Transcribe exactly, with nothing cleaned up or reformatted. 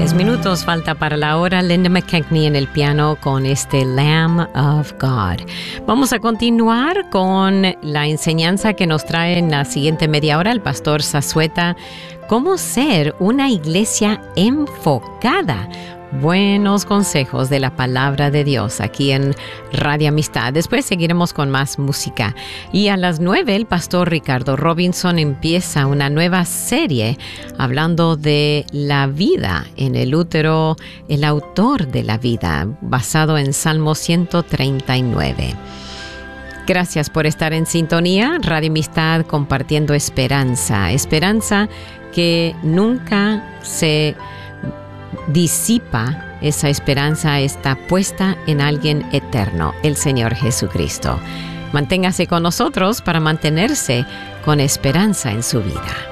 Seis minutos falta para la hora. Linda McKechnie en el piano con este Lamb of God. Vamos a continuar con la enseñanza que nos trae en la siguiente media hora el pastor Zazueta. Cómo ser una iglesia enfocada. Buenos consejos de la palabra de Dios aquí en Radio Amistad. Después seguiremos con más música. Y a las nueve el pastor Ricardo Robinson empieza una nueva serie hablando de la vida en el útero, el autor de la vida, basado en Salmo ciento treinta y nueve. Gracias por estar en sintonía. Radio Amistad compartiendo esperanza. Esperanza que nunca se disipa. Esa esperanza está puesta en alguien eterno, el Señor Jesucristo. Manténgase con nosotros para mantenerse con esperanza en su vida.